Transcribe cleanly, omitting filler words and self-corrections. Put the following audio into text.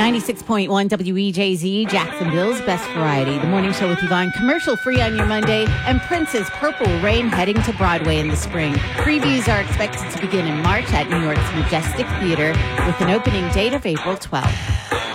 96.1 WEJZ, Jacksonville's best variety. The morning show with Yvonne, commercial-free on your Monday, and Prince's Purple Rain heading to Broadway in the spring. Previews are expected to begin in March at New York's Majestic Theater with an opening date of April 12th.